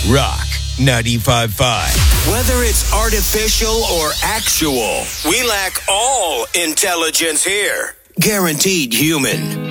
Rock 95.5. Whether it's artificial or actual, we lack all intelligence here. Guaranteed human.